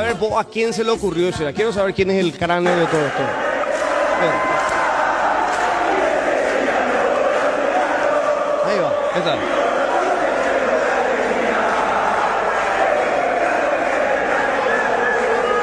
ver vos a quién se le ocurrió eso. Quiero saber quién es el cráneo de todo esto. Ahí va, ¿qué tal?